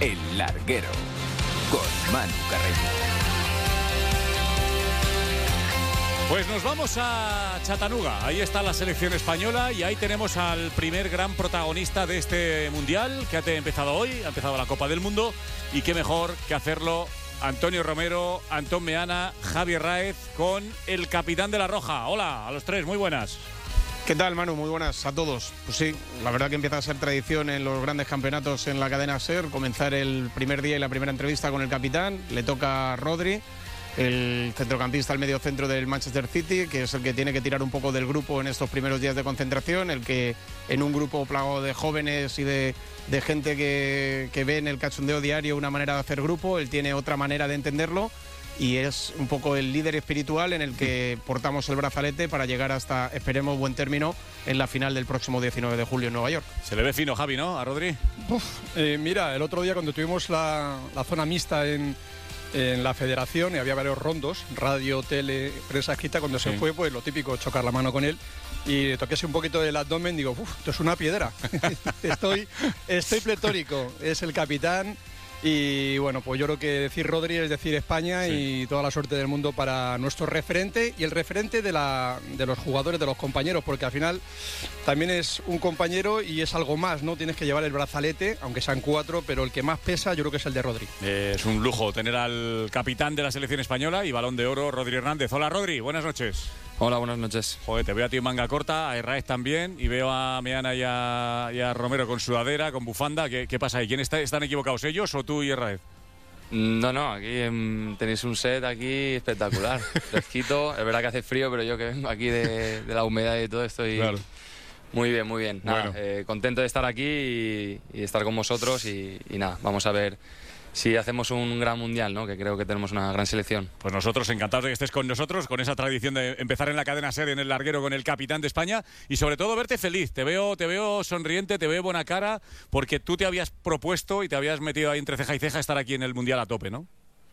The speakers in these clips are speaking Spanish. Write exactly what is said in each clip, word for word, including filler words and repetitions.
El Larguero, con Manu Carreño. Pues nos vamos a Chattanooga, ahí está la selección española y ahí tenemos al primer gran protagonista de este Mundial que ha empezado hoy, ha empezado la Copa del Mundo y qué mejor que hacerlo Antonio Romero, Antón Meana, Javier Raez con el capitán de la Roja. Hola a los tres, muy buenas. ¿Qué tal, Manu? Muy buenas a todos. Pues sí, la verdad que empieza a ser tradición en los grandes campeonatos en la cadena SER comenzar el primer día y la primera entrevista con el capitán. Le toca a Rodri, el centrocampista al medio centro del Manchester City, que es el que tiene que tirar un poco del grupo en estos primeros días de concentración, el que en un grupo plagado de jóvenes y de, de gente que, que ve en el cachondeo diario una manera de hacer grupo, él tiene otra manera de entenderlo y es un poco el líder espiritual en el que portamos el brazalete para llegar hasta, esperemos, buen término en la final del próximo diecinueve de julio en Nueva York. Se le ve fino, Javi, ¿no? A Rodri. Uf, eh, mira, el otro día cuando tuvimos la, la zona mixta en... en la federación y había varios rondos, radio, tele, prensa escrita, cuando sí. se fue, pues lo típico, chocar la mano con él y le toqué un poquito del abdomen, digo, uff, esto es una piedra, estoy, estoy pletórico, es el capitán y bueno, pues yo creo que decir Rodri es decir España sí. y toda la suerte del mundo para nuestro referente y el referente de, la, de los jugadores, de los compañeros, porque al final también es un compañero y es algo más, ¿no? Tienes que llevar el brazalete, aunque sean cuatro, pero el que más pesa yo creo que es el de Rodri. Eh, es un lujo tener al capitán de la selección española y Balón de Oro, Rodri Hernández. Hola, Rodri, buenas noches. Hola, buenas noches. Joder, te veo a ti en manga corta, a Herráez también, y veo a Meana y a, y a Romero con sudadera, con bufanda. ¿Qué, qué pasa ahí? ¿Quién está, están equivocados, ellos o tú y Herráez? No, no, aquí eh, tenéis un set aquí espectacular, fresquito. Es verdad que hace frío, pero yo que vengo aquí de, de la humedad y todo estoy claro. muy bien, muy bien. Nada, bueno. eh, contento de estar aquí y, y estar con vosotros y, y nada, vamos a ver si hacemos un gran mundial, ¿no? Que creo que tenemos una gran selección. Pues nosotros encantados de que estés con nosotros, con esa tradición de empezar en la cadena SER en el larguero con el capitán de España y sobre todo verte feliz. Te veo, te veo sonriente, te veo buena cara, porque tú te habías propuesto y te habías metido ahí entre ceja y ceja estar aquí en el mundial a tope, ¿no?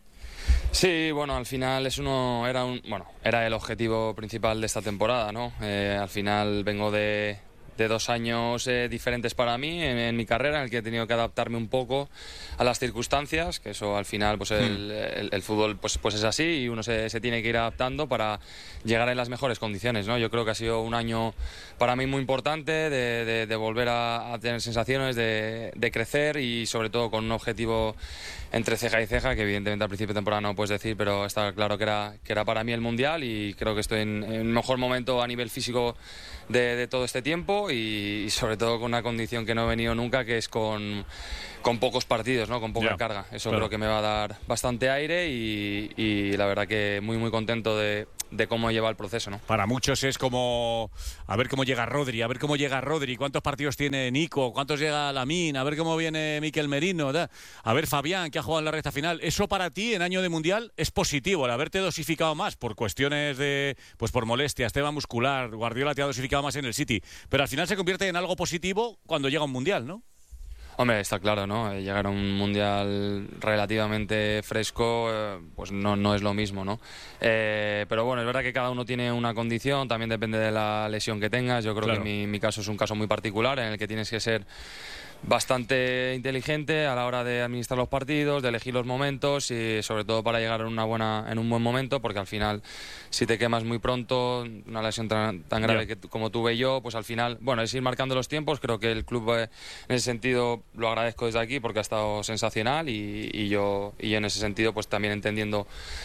Sí, bueno, al final es uno, era un, bueno, era el objetivo principal de esta temporada, ¿no? Eh, al final vengo de de dos años eh, diferentes para mí en, en mi carrera, en el que he tenido que adaptarme un poco a las circunstancias, que eso al final pues el, mm. el, el fútbol pues, pues es así y uno se, se tiene que ir adaptando para llegar en las mejores condiciones, ¿no? Yo creo que ha sido un año para mí muy importante de, de, de volver a, a tener sensaciones, de, de crecer y sobre todo con un objetivo entre ceja y ceja, que evidentemente al principio de temporada no puedes decir, pero está claro que era, que era para mí el Mundial y creo que estoy en el mejor momento a nivel físico de, de todo este tiempo y, y sobre todo con una condición que no he venido nunca, que es con, con pocos partidos, ¿no? Con poca yeah, carga. Eso claro. Creo que me va a dar bastante aire y, y la verdad que muy muy contento de, de cómo lleva el proceso, ¿no? Para muchos es como a ver cómo llega Rodri, a ver cómo llega Rodri, cuántos partidos tiene Nico, cuántos llega Lamine, a ver cómo viene Mikel Merino, ¿da? A ver Fabián, que ha jugado en la recta final. Eso para ti en año de Mundial es positivo, el haberte dosificado más por cuestiones de, pues por molestias, tema muscular. Guardiola te ha dosificado más en el City, pero al final se convierte en algo positivo cuando llega un Mundial, ¿no? Hombre, está claro, ¿no? Llegar a un mundial relativamente fresco, eh, pues no, no es lo mismo, ¿no? Eh, pero bueno, es verdad que cada uno tiene una condición, también depende de la lesión que tengas. Yo creo claro. que mi, mi caso es un caso muy particular en el que tienes que ser bastante inteligente a la hora de administrar los partidos, de elegir los momentos y sobre todo para llegar en una buena, en un buen momento, porque al final si te quemas muy pronto, una lesión tan, tan grave yeah. que, como tuve yo, pues al final, bueno, es ir marcando los tiempos. Creo que el club eh, en ese sentido lo agradezco desde aquí porque ha estado sensacional y, y yo y yo en ese sentido pues también entendiendo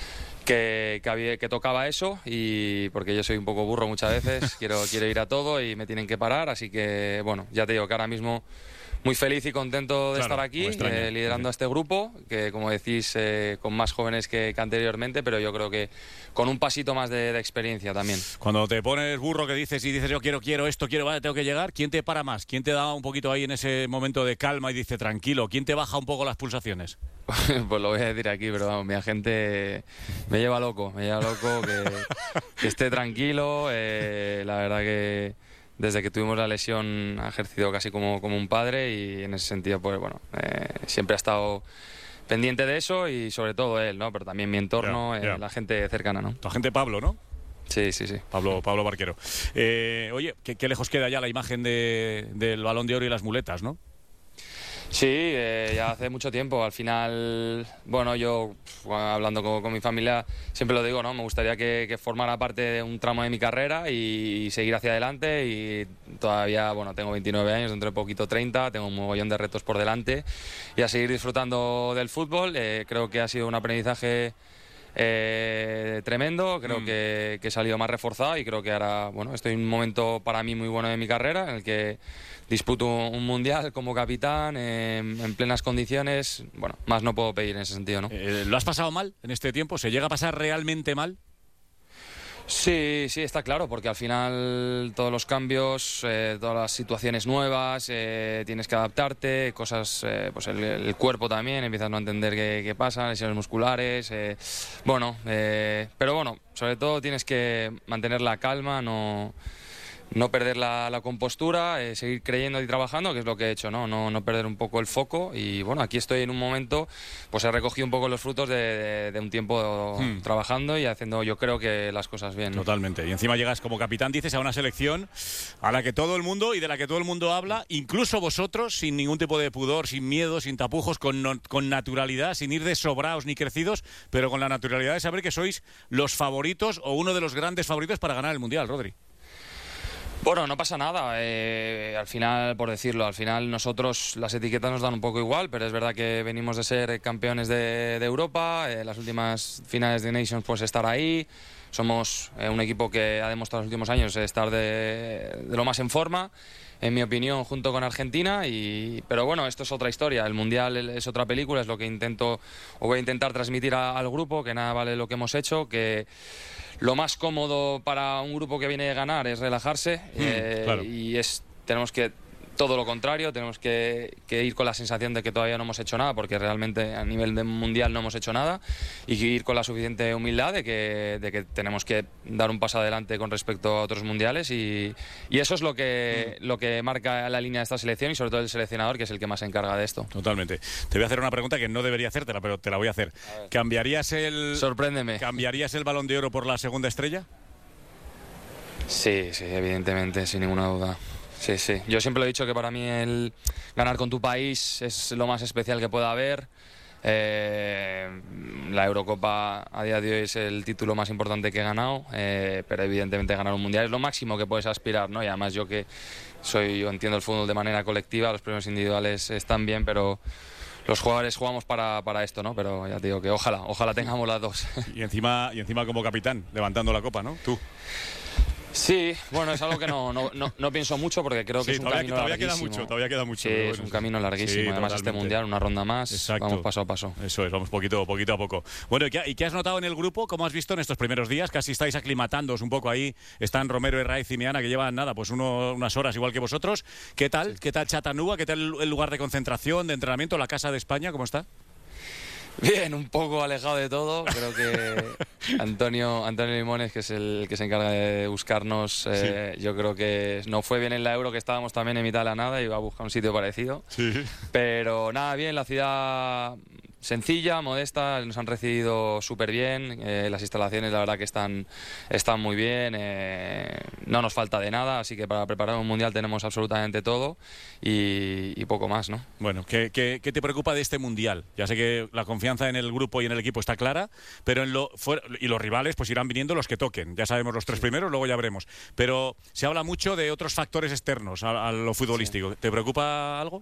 Que, que, había, que tocaba eso y porque yo soy un poco burro muchas veces, quiero, quiero ir a todo y me tienen que parar, así que bueno, ya te digo que ahora mismo muy feliz y contento de claro, estar aquí, eh, liderando sí. a este grupo, que como decís, eh, con más jóvenes que, que anteriormente, pero yo creo que con un pasito más de, de experiencia también. Cuando te pones burro que dices y dices yo quiero, quiero esto, quiero, vale, tengo que llegar, ¿quién te para más? ¿Quién te da un poquito ahí en ese momento de calma y dice tranquilo? ¿Quién te baja un poco las pulsaciones? Pues lo voy a decir aquí, pero vamos, mi agente me lleva loco, me lleva loco que, que esté tranquilo, eh, la verdad que desde que tuvimos la lesión ha ejercido casi como, como un padre y en ese sentido pues bueno, eh, siempre ha estado pendiente de eso y sobre todo él, ¿no? Pero también mi entorno, yeah, yeah. Eh, la gente cercana, ¿no? Tu agente Pablo, ¿no? Sí, sí, sí. Pablo, Pablo Barquero. Eh, oye, ¿qué, qué lejos queda ya la imagen de, del Balón de Oro y las muletas, ¿no? Sí, eh, ya hace mucho tiempo. Al final, bueno, yo hablando con, con mi familia siempre lo digo, ¿no? Me gustaría que, que formara parte de un tramo de mi carrera y, y seguir hacia adelante. Y todavía, bueno, tengo veintinueve años, dentro de poquito treinta, tengo un mogollón de retos por delante y a seguir disfrutando del fútbol. Eh, creo que ha sido un aprendizaje Eh, tremendo, creo mm. que, que he salido más reforzado y creo que ahora, bueno, estoy en un momento para mí muy bueno de mi carrera en el que disputo un mundial como capitán eh, en plenas condiciones. Bueno, más no puedo pedir en ese sentido, ¿no? Eh, ¿Lo has pasado mal en este tiempo? ¿Se llega a pasar realmente mal? Sí, sí, está claro, porque al final todos los cambios, eh, todas las situaciones nuevas, eh, tienes que adaptarte, cosas, eh, pues el, el cuerpo también, empiezas a no entender qué, qué pasa, lesiones musculares, eh, bueno, eh, pero bueno, sobre todo tienes que mantener la calma, no... no perder la, la compostura, eh, seguir creyendo y trabajando, que es lo que he hecho, ¿no? No, no perder un poco el foco y bueno, aquí estoy en un momento, pues he recogido un poco los frutos de, de, de un tiempo hmm. trabajando y haciendo, yo creo que las cosas bien, ¿no? Totalmente, y encima llegas como capitán, dices, a una selección a la que todo el mundo y de la que todo el mundo habla, incluso vosotros, sin ningún tipo de pudor, sin miedo, sin tapujos, con, no, con naturalidad, sin ir de sobraos ni crecidos, pero con la naturalidad de saber que sois los favoritos o uno de los grandes favoritos para ganar el Mundial, Rodri. Bueno, no pasa nada, eh, al final, por decirlo, al final nosotros las etiquetas nos dan un poco igual, pero es verdad que venimos de ser campeones de, de Europa, eh, las últimas finales de Nations pues estar ahí, somos eh, un equipo que ha demostrado en los últimos años estar de, de lo más en forma, en mi opinión, junto con Argentina, y, pero bueno, esto es otra historia, el Mundial es otra película, es lo que intento o voy a intentar transmitir a, al grupo, que nada vale lo que hemos hecho, que lo más cómodo para un grupo que viene a ganar es relajarse, mm, eh, claro. y es tenemos que todo lo contrario, tenemos que, que ir con la sensación de que todavía no hemos hecho nada, porque realmente a nivel de mundial no hemos hecho nada, y ir con la suficiente humildad de que, de que tenemos que dar un paso adelante con respecto a otros mundiales, y, y eso es lo que, mm. lo que marca la línea de esta selección y sobre todo el seleccionador, que es el que más se encarga de esto. Totalmente. Te voy a hacer una pregunta que no debería hacértela, pero te la voy a hacer. A ¿Cambiarías el, Sorpréndeme. ¿Cambiarías el Balón de Oro por la segunda estrella? Sí, sí, evidentemente, sin ninguna duda. Sí, sí. Yo siempre lo he dicho que para mí el ganar con tu país es lo más especial que pueda haber. Eh, la Eurocopa a día de hoy es el título más importante que he ganado, eh, pero evidentemente ganar un mundial es lo máximo que puedes aspirar, ¿no? Y además yo que soy, yo entiendo el fútbol de manera colectiva, los premios individuales están bien, pero los jugadores jugamos para, para esto, ¿no? Pero ya te digo que ojalá, ojalá tengamos las dos. Y encima, y encima como capitán, levantando la copa, ¿no? Tú. Sí, bueno, es algo que no, no, no, no pienso mucho porque creo que sí, es un todavía, camino todavía larguísimo. Queda mucho, todavía queda mucho. Sí, bueno, es un camino larguísimo. Sí, además totalmente. Este mundial, una ronda más, exacto. Vamos paso a paso. Eso es, vamos poquito, poquito a poco. Bueno, ¿y qué, ¿y qué has notado en el grupo? ¿Cómo has visto en estos primeros días? Casi estáis aclimatándoos un poco ahí. Están Romero, Herraiz y Miana, que llevan nada, pues uno, unas horas igual que vosotros. ¿Qué tal? Sí. ¿Qué tal Chattanooga? ¿Qué tal el lugar de concentración, de entrenamiento, la casa de España? ¿Cómo está? Bien, un poco alejado de todo. Creo que Antonio, Antonio Limones, que es el que se encarga de buscarnos, eh, sí. yo creo que no fue bien en la Euro, que estábamos también en mitad de la nada, iba a buscar un sitio parecido. Sí. Pero nada, bien, la ciudad sencilla, modesta, nos han recibido súper bien, eh, las instalaciones la verdad que están, están muy bien, eh, no nos falta de nada, así que para preparar un mundial tenemos absolutamente todo y, y poco más, ¿no? Bueno, ¿qué, qué, ¿qué te preocupa de este mundial? Ya sé que la confianza en el grupo y en el equipo está clara, pero en lo fuera, y los rivales pues irán viniendo los que toquen, ya sabemos los tres primeros, luego ya veremos, pero se habla mucho de otros factores externos a, a lo futbolístico. Sí. ¿Te preocupa algo?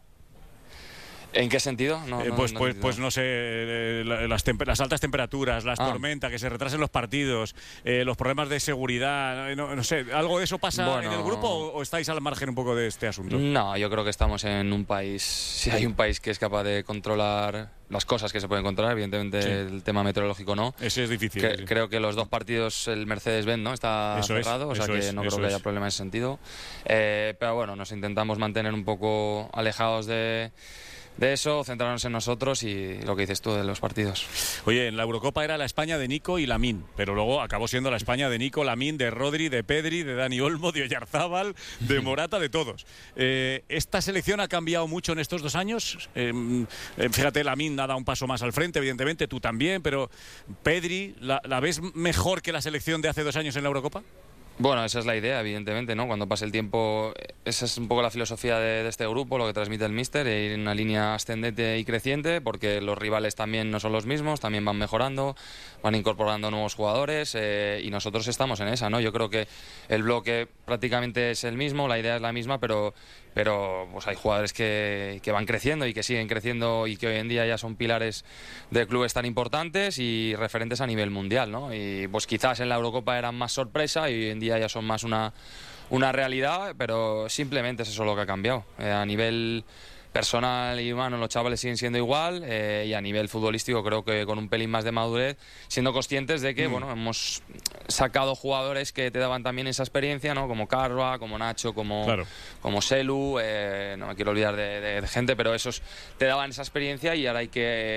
¿En qué sentido? No, eh, no, pues, no pues, pues no sé, eh, las, las altas temperaturas, las ah. tormentas, que se retrasen los partidos, eh, los problemas de seguridad, no, no sé, ¿algo de eso pasa bueno, en el grupo o, o estáis al margen un poco de este asunto? No, yo creo que estamos en un país, si hay un país que es capaz de controlar las cosas que se pueden controlar, evidentemente sí. el tema meteorológico no. Ese es difícil. Que, sí. Creo que los dos partidos, el Mercedes-Benz, ¿no? Está eso cerrado, es, o sea que es, no creo que haya es. problema en ese sentido. Eh, pero bueno, nos intentamos mantener un poco alejados de... de eso, centrarnos en nosotros y lo que dices tú de los partidos. Oye, en la Eurocopa era la España de Nico y Lamín, pero luego acabó siendo la España de Nico, Lamín, de Rodri, de Pedri, de Dani Olmo, de Oyarzábal, de Morata, de todos. Eh, ¿Esta selección ha cambiado mucho en estos dos años? Eh, fíjate, Lamín ha dado un paso más al frente, evidentemente, tú también, pero Pedri, ¿la, la ves mejor que la selección de hace dos años en la Eurocopa? Bueno, esa es la idea, evidentemente, ¿no? Cuando pase el tiempo, esa es un poco la filosofía de, de este grupo, lo que transmite el míster, ir en una línea ascendente y creciente, porque los rivales también no son los mismos, también van mejorando, van incorporando nuevos jugadores eh, y nosotros estamos en esa, ¿no? Yo creo que el bloque prácticamente es el mismo, la idea es la misma, pero, pero pues hay jugadores que, que van creciendo y que siguen creciendo y que hoy en día ya son pilares de clubes tan importantes y referentes a nivel mundial, ¿no? Y pues quizás en la Eurocopa eran más sorpresa y hoy en día ya son más una, una realidad, pero simplemente es eso lo que ha cambiado. Eh, a nivel personal y humano los chavales siguen siendo igual eh, y a nivel futbolístico creo que con un pelín más de madurez, siendo conscientes de que mm. bueno, hemos sacado jugadores que te daban también esa experiencia, ¿no? Como Carva, como Nacho, como, claro. como Selu, eh, no me quiero olvidar de, de, de gente, pero esos te daban esa experiencia y ahora hay que,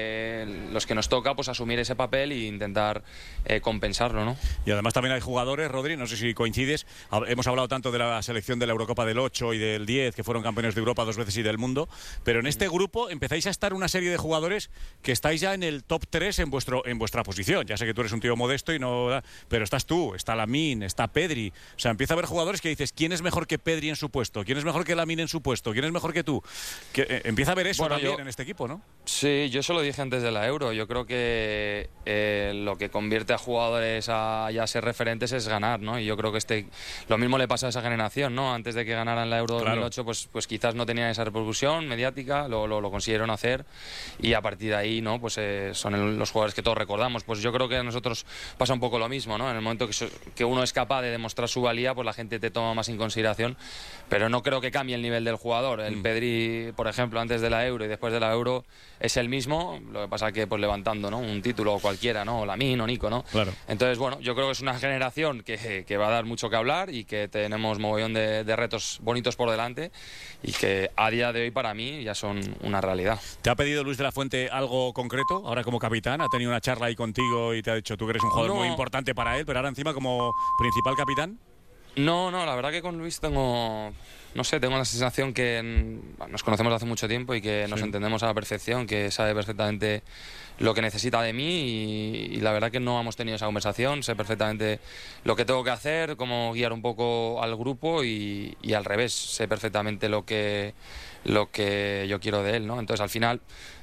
eh, los que nos toca, pues asumir ese papel e intentar eh, compensarlo, ¿no? Y además también hay jugadores, Rodri, no sé si coincides, hemos hablado tanto de la selección de la Eurocopa del ocho y del diez, que fueron campeones de Europa dos veces y del mundo, pero en este grupo empezáis a estar una serie de jugadores que estáis ya en el top tres en vuestro en vuestra posición. Ya sé que tú eres un tío modesto y no, pero estás tú, está Lamine, está Pedri. O sea, empieza a haber jugadores que dices, ¿quién es mejor que Pedri en su puesto? ¿Quién es mejor que Lamine en su puesto? ¿Quién es mejor que tú? Que, eh, empieza a haber eso bueno, también yo, en este equipo, ¿no? Sí, yo eso lo dije antes de la Euro. Yo creo que eh, lo que convierte a jugadores a ya ser referentes es ganar, ¿no? Y yo creo que este lo mismo le pasa a esa generación, ¿no? Antes de que ganaran la Euro claro. dos mil ocho, pues, pues quizás no tenían esa repercusión mediática. Lo, lo, lo consiguieron hacer y a partir de ahí no pues eh, son el, los jugadores que todos recordamos. Pues yo creo que a nosotros pasa un poco lo mismo, ¿no? En el momento que, so, que uno es capaz de demostrar su valía, pues la gente te toma más en consideración, pero no creo que cambie el nivel del jugador. El mm. Pedri, por ejemplo, antes de la Euro y después de la Euro es el mismo, lo que pasa que pues levantando, ¿no? Un título cualquiera, ¿no? O Lamine o Nico, ¿no? Claro. Entonces, bueno, yo creo que es una generación que, que va a dar mucho que hablar y que tenemos mogollón de, de retos bonitos por delante y que a día de hoy para mí ya son una realidad. ¿Te ha pedido Luis de la Fuente algo concreto ahora como capitán? ¿Ha tenido una charla ahí contigo y te ha dicho tú que eres un jugador no. muy importante para él, pero ahora encima como principal capitán? No, no, la verdad que con Luis tengo, no sé, tengo la sensación que nos conocemos desde hace mucho tiempo y que nos sí. entendemos a la perfección, que sabe perfectamente lo que necesita de mí y, y la verdad que no hemos tenido esa conversación, sé perfectamente lo que tengo que hacer, cómo guiar un poco al grupo y, y al revés, sé perfectamente lo que, lo que yo quiero de él, ¿no? Entonces al final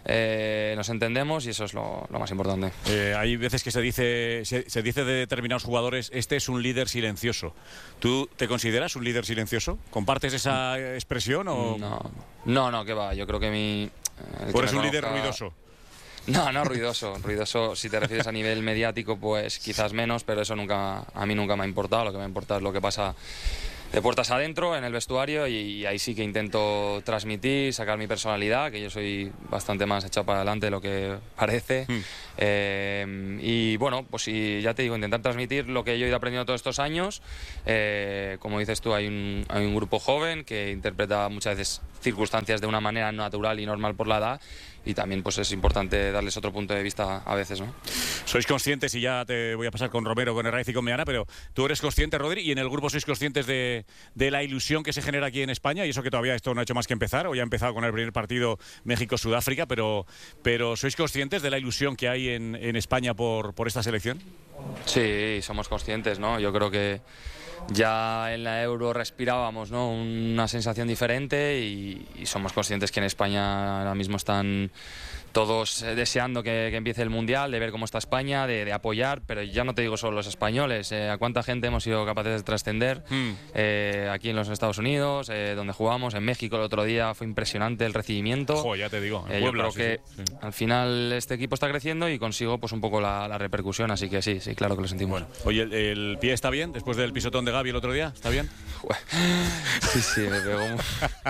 eh, nos entendemos y eso es lo, lo más importante. Eh, hay veces que se dice, se, se dice de determinados jugadores, este es un líder silencioso. ¿Tú te consideras un líder silencioso? ¿Compartes esa expresión o...? No, no, no, que va, yo creo que mi... ¿O eres un conozca... líder ruidoso? No, no ruidoso. Ruidoso, si te refieres a nivel mediático, pues quizás menos, pero eso nunca a mí nunca me ha importado. Lo que me ha importado es lo que pasa de puertas adentro, en el vestuario, y, y ahí sí que intento transmitir, sacar mi personalidad, que yo soy bastante más echado para adelante de lo que parece. Mm. Eh, y bueno, pues sí, ya te digo, intentar transmitir lo que yo he ido aprendiendo todos estos años. Eh, como dices tú, hay un, hay un grupo joven que interpreta muchas veces circunstancias de una manera natural y normal por la edad, y también pues es importante darles otro punto de vista a veces, ¿no? Sois conscientes, y ya te voy a pasar con Romero, con Herraiz y con Meana, pero tú eres consciente, Rodri, y en el grupo sois conscientes de, de la ilusión que se genera aquí en España, y eso que todavía esto no ha hecho más que empezar, o ya ha empezado con el primer partido México-Sudáfrica, pero, pero ¿sois conscientes de la ilusión que hay en, en España por, por esta selección? Sí, somos conscientes, ¿no? Yo creo que ya en la Euro respirábamos, ¿no? Una sensación diferente y, y somos conscientes que en España ahora mismo están todos deseando que, que empiece el Mundial, de ver cómo está España, de, de apoyar, pero ya no te digo solo los españoles, eh, a cuánta gente hemos sido capaces de trascender mm. eh, aquí en los Estados Unidos, eh, donde jugamos, en México el otro día fue impresionante el recibimiento. Jo, ya te digo, en eh, Puebla, yo creo sí, que sí, sí. al final este equipo está creciendo y consigo pues un poco la, la repercusión, así que sí, sí, claro que lo sentimos. Bueno, oye, ¿el, el pie está bien después del pisotón de Gavi el otro día? ¿Está bien? Sí, sí, me pegó un...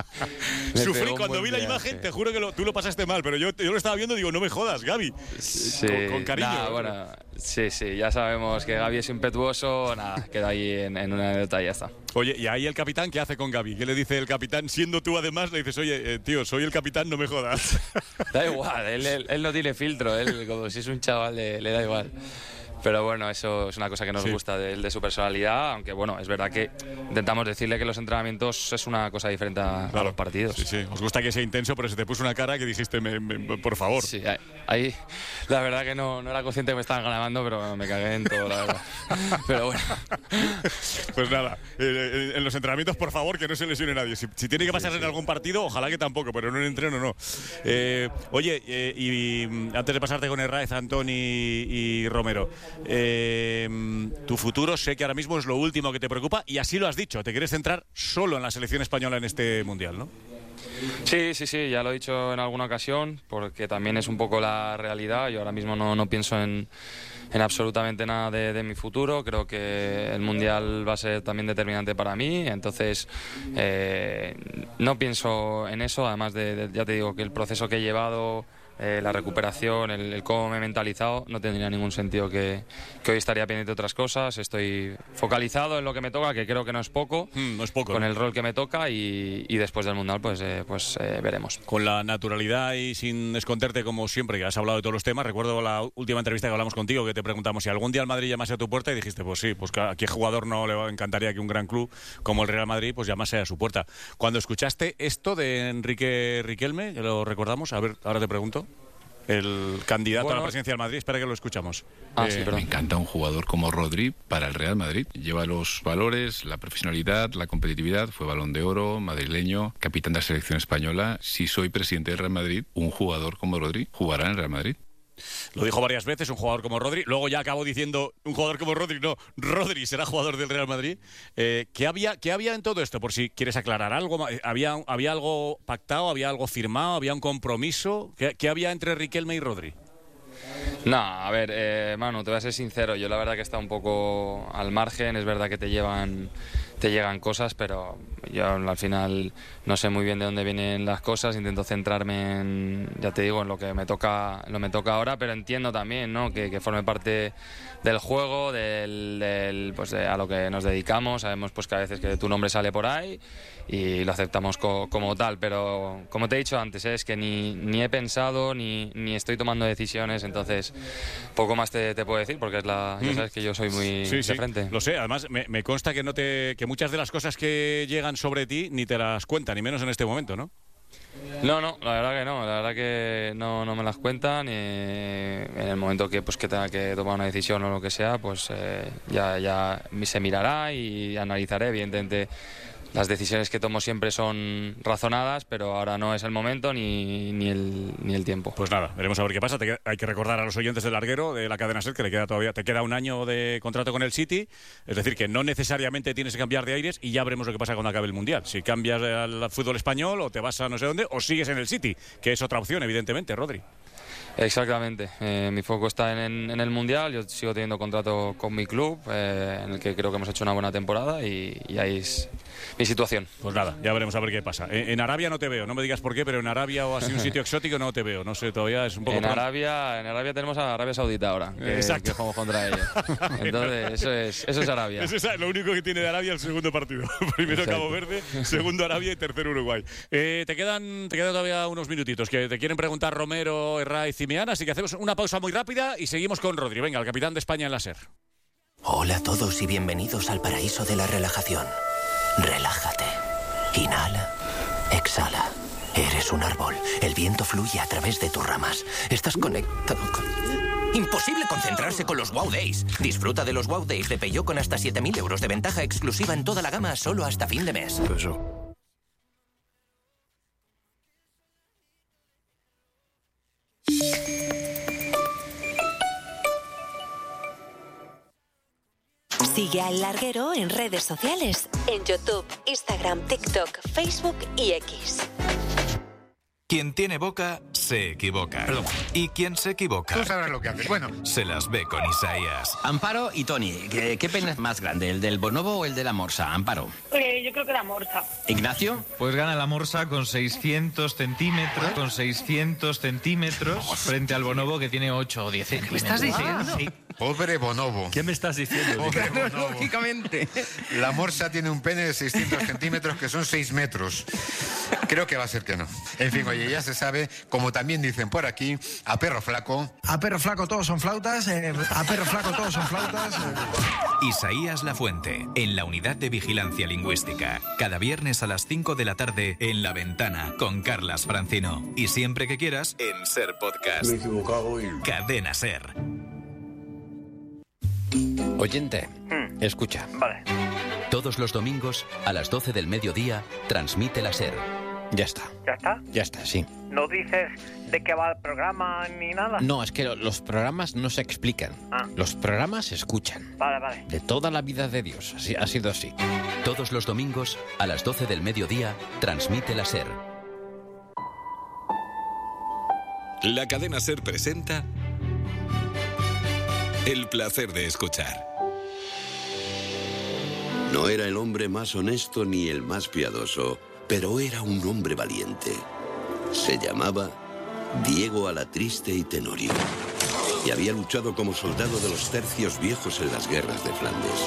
me Sufrí pegó cuando vi la imagen, sí. Te juro que lo, tú lo pasaste mal, pero yo, yo lo estaba viendo y digo, no me jodas, Gavi. Sí, con, con cariño. Nah, bueno, sí, sí, ya sabemos que Gavi es impetuoso, nada, queda ahí en, en una anécdota y ya está. Oye, ¿y ahí el capitán qué hace con Gavi? ¿Qué le dice el capitán? Siendo tú además, le dices, oye, eh, tío, soy el capitán, no me jodas. Da igual, él, él, él no tiene filtro, él como si es un chaval le, le da igual. pero bueno, eso es una cosa que nos sí. gusta de, de su personalidad, aunque bueno, es verdad que intentamos decirle que los entrenamientos es una cosa diferente a, claro. a los partidos. Sí, sí, os gusta que sea intenso, pero se te puso una cara que dijiste, me, me, por favor. Sí, ahí la verdad que no, no era consciente que me estaban grabando, pero me cagué en todo, la verdad. Pero bueno. Pues nada, eh, en los entrenamientos, por favor, que no se lesione nadie. Si, si tiene que pasar sí, sí. en algún partido, ojalá que tampoco, pero en un entreno no. Eh, oye, eh, y, y antes de pasarte con Herráez, Antón y, y Romero, eh, tu futuro sé que ahora mismo es lo último que te preocupa y así lo has dicho, te quieres centrar solo en la selección española en este Mundial, ¿no? Sí, sí, sí, ya lo he dicho en alguna ocasión, porque también es un poco la realidad. Yo ahora mismo no, no pienso en, en absolutamente nada de, de mi futuro. Creo que el Mundial va a ser también determinante para mí, entonces eh, no pienso en eso, además de, de, ya te digo, que el proceso que he llevado, eh, la recuperación, el, el cómo me he mentalizado, no tendría ningún sentido que, que hoy estaría pendiente de otras cosas. Estoy focalizado en lo que me toca, que creo que no es poco, mm, no es poco con ¿no? el rol que me toca y, y después del Mundial pues, eh, pues eh, veremos. Con la naturalidad y sin esconderte como siempre, que has hablado de todos los temas. Recuerdo la última entrevista que hablamos contigo, que te preguntamos si algún día el Madrid llamase a tu puerta y dijiste, pues sí, pues a qué jugador no le encantaría que un gran club como el Real Madrid pues llamase a su puerta. Cuando escuchaste esto de Enrique Riquelme, que lo recordamos, a ver, ahora te pregunto. El candidato bueno, a la presidencia del Madrid, espera que lo escuchamos. Ah, eh, sí, me encanta un jugador como Rodri para el Real Madrid. Lleva los valores, la profesionalidad, la competitividad. Fue Balón de Oro, madrileño, capitán de la selección española. Si soy presidente del Real Madrid, un jugador como Rodri jugará en el Real Madrid. Lo dijo varias veces, un jugador como Rodri. Luego ya acabó diciendo, un jugador como Rodri, no, Rodri será jugador del Real Madrid. Eh, ¿qué había, qué había en todo esto? Por si quieres aclarar algo. ¿Había, había algo pactado, había algo firmado, había un compromiso? ¿Qué, qué había entre Riquelme y Rodri? No, a ver, eh, Manu, te voy a ser sincero. Yo la verdad que está un poco al margen. Es verdad que te llevan... te llegan cosas, pero yo al final no sé muy bien de dónde vienen las cosas, intento centrarme en, ya te digo, en lo que me toca, lo me toca ahora, pero entiendo también, ¿no? que, que forme parte del juego, del, del, pues de, a lo que nos dedicamos. Sabemos pues que a veces que tu nombre sale por ahí y lo aceptamos co, como tal, pero como te he dicho antes, ¿eh? es que ni, ni he pensado ni, ni estoy tomando decisiones, entonces poco más te, te puedo decir, porque es la, ya sabes que yo soy muy sí, de sí, frente. Lo sé, además me, me consta que no te que muchas de las cosas que llegan sobre ti ni te las cuentan, ni menos en este momento, ¿no? No, no, la verdad que no, la verdad que no, no me las cuentan y en el momento que pues que tenga que tomar una decisión o lo que sea, pues eh, ya, ya se mirará y analizaré, evidentemente. Las decisiones que tomo siempre son razonadas, pero ahora no es el momento ni, ni, el, ni el tiempo. Pues nada, veremos a ver qué pasa. Te, hay que recordar a los oyentes del larguero de la cadena SER que le queda todavía, te queda un año de contrato con el City, es decir, que no necesariamente tienes que cambiar de aires y ya veremos lo que pasa cuando acabe el Mundial. Si cambias al fútbol español o te vas a no sé dónde o sigues en el City, que es otra opción, evidentemente, Rodri. Exactamente, eh, mi foco está en, en el Mundial, yo sigo teniendo contrato con mi club, eh, en el que creo que hemos hecho una buena temporada y, y ahí es mi situación. Pues nada, ya veremos a ver qué pasa. En, en Arabia no te veo, no me digas por qué, pero en Arabia o así un sitio exótico no te veo, no sé, todavía es un poco... En Arabia, en Arabia tenemos a Arabia Saudita ahora, que, Exacto. que jugamos contra ella. Entonces, eso es, eso es Arabia. Eso es lo único que tiene de Arabia el segundo partido. Primero Exacto. Cabo Verde, segundo Arabia y tercero Uruguay. Eh, te, quedan, te quedan todavía unos minutitos, que te quieren preguntar Romero, Herráez y Mian, así que hacemos una pausa muy rápida y seguimos con Rodri. Venga, el capitán de España en la SER. Hola a todos y bienvenidos al paraíso de la relajación. Relájate. Inhala. Exhala. Eres un árbol. El viento fluye a través de tus ramas. Estás conectado con... Imposible concentrarse con los Wow Days. Disfruta de los Wow Days de Peugeot con hasta siete mil euros de ventaja exclusiva en toda la gama solo hasta fin de mes. Eso. Sigue al Larguero en redes sociales, en YouTube, Instagram, TikTok, Facebook y X. Quien tiene boca, se equivoca. Perdón. Y quien se equivoca... Tú sabrás lo que haces. Bueno. Se las ve con Isaías. Amparo y Tony, ¿qué, qué pena es más grande, el del bonobo o el de la morsa? Amparo. Eh, yo creo que la morsa. ¿Ignacio? Pues gana la morsa con seiscientos centímetros, con seiscientos centímetros, frente al bonobo que tiene ocho o diez centímetros. ¿Me estás diciendo? Sí. Pobre bonobo. ¿Qué me estás diciendo? Pobre Claro, bonobo. lógicamente. La morsa tiene un pene de seiscientos centímetros, que son seis metros. Creo que va a ser que no. En fin, oye, ya se sabe, como también dicen por aquí, a perro flaco. A perro flaco todos son flautas, eh, a perro flaco todos son flautas. Eh. Isaías Lafuente, en la Unidad de Vigilancia Lingüística. Cada viernes a las cinco de la tarde en La Ventana, con Carlas Francino. Y siempre que quieras, en Ser Podcast. Me he equivocado y... Cadena Ser. Oyente, mm. escucha. Vale. Todos los domingos, a las doce del mediodía, transmite la SER. Ya está. ¿Ya está? Ya está, sí. ¿No dices de qué va el programa ni nada? No, es que los programas no se explican. Ah. Los programas se escuchan. Vale, vale. De toda la vida de Dios. Así, ha sido así. Todos los domingos, a las doce del mediodía, transmite la SER. La cadena SER presenta El placer de escuchar. No era el hombre más honesto ni el más piadoso, pero era un hombre valiente. Se llamaba Diego Alatriste y Tenorio, y había luchado como soldado de los tercios viejos en las guerras de Flandes.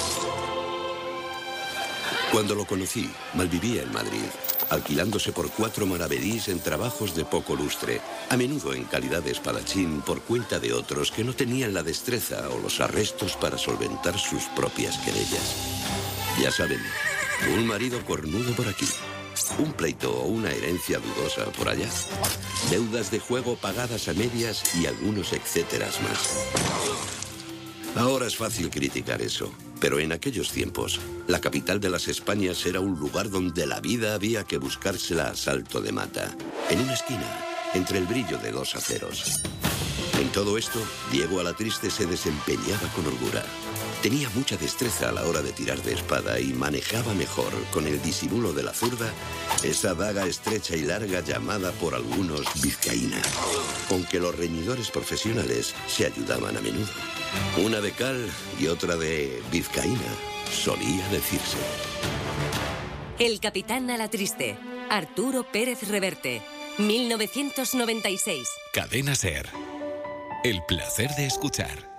Cuando lo conocí, malvivía en Madrid, alquilándose por cuatro maravedís en trabajos de poco lustre, a menudo en calidad de espadachín por cuenta de otros que no tenían la destreza o los arrestos para solventar sus propias querellas. Ya saben, un marido cornudo por aquí, un pleito o una herencia dudosa por allá, deudas de juego pagadas a medias y algunos etcéteras más. Ahora es fácil criticar eso, pero en aquellos tiempos, la capital de las Españas era un lugar donde la vida había que buscársela a salto de mata, en una esquina, entre el brillo de dos aceros. En todo esto, Diego Alatriste se desempeñaba con holgura. Tenía mucha destreza a la hora de tirar de espada y manejaba mejor, con el disimulo de la zurda, esa daga estrecha y larga llamada por algunos vizcaína, con que los reñidores profesionales se ayudaban a menudo. Una de cal y otra de vizcaína, solía decirse. El capitán Alatriste, Arturo Pérez Reverte, mil novecientos noventa y seis. Cadena SER. El placer de escuchar.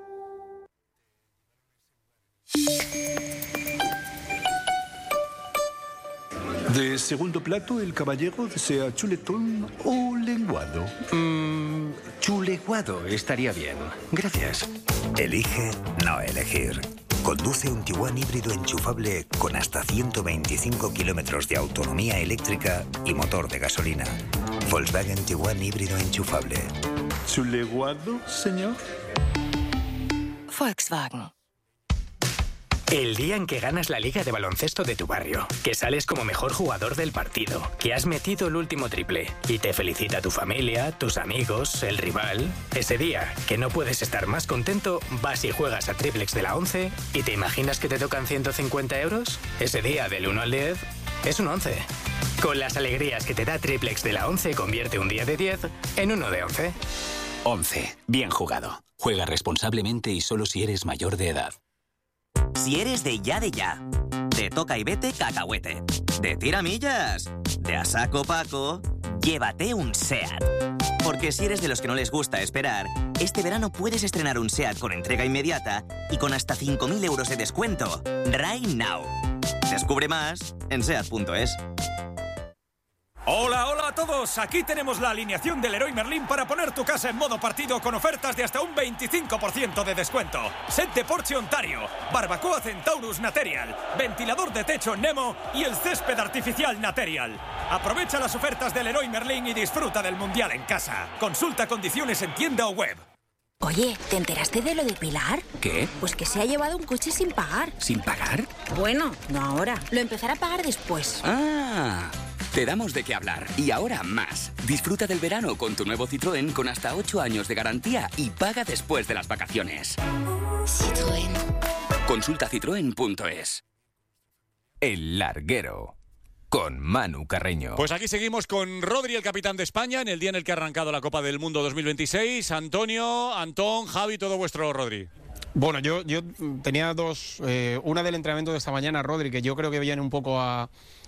De segundo plato, el caballero desea chuletón o lenguado. Mmm, chuleguado estaría bien. Gracias. Elige no elegir. Conduce un Tiguan híbrido enchufable con hasta ciento veinticinco kilómetros de autonomía eléctrica y motor de gasolina. Volkswagen Tiguan híbrido enchufable. ¿Chuleguado, señor? Volkswagen. El día en que ganas la liga de baloncesto de tu barrio, que sales como mejor jugador del partido, que has metido el último triple y te felicita tu familia, tus amigos, el rival. Ese día, que no puedes estar más contento, vas y juegas a Triplex de la once y te imaginas que te tocan ciento cincuenta euros. Ese día, del uno al diez, es un once. Con las alegrías que te da Triplex de la once, convierte un día de diez en uno de once. once. Bien jugado. Juega responsablemente y solo si eres mayor de edad. Si eres de ya de ya, de toca y vete cacahuete, de tiramillas, de a saco Paco, llévate un SEAT. Porque si eres de los que no les gusta esperar, este verano puedes estrenar un SEAT con entrega inmediata y con hasta cinco mil euros de descuento. Right now. Descubre más en seat punto es. Hola, hola a todos. Aquí tenemos la alineación del Leroy Merlin para poner tu casa en modo partido con ofertas de hasta un veinticinco por ciento de descuento. Set de Porsche Ontario, barbacoa Centaurus Material, ventilador de techo Nemo y el césped artificial Material. Aprovecha las ofertas del Leroy Merlin y disfruta del Mundial en casa. Consulta condiciones en tienda o web. Oye, ¿te enteraste de lo de Pilar? ¿Qué? Pues que se ha llevado un coche sin pagar. ¿Sin pagar? Bueno, no ahora. Lo empezará a pagar después. Ah... Te damos de qué hablar. Y ahora más. Disfruta del verano con tu nuevo Citroën con hasta ocho años de garantía y paga después de las vacaciones. Citroën. Consulta citroen punto es. El Larguero, con Manu Carreño. Pues aquí seguimos con Rodri, el capitán de España, en el día en el que ha arrancado la Copa del Mundo dos mil veintiséis. Antonio, Antón, Javi, todo vuestro, Rodri. Bueno, yo, yo tenía dos, eh, una del entrenamiento de esta mañana, Rodri, que yo creo que viene un poco a,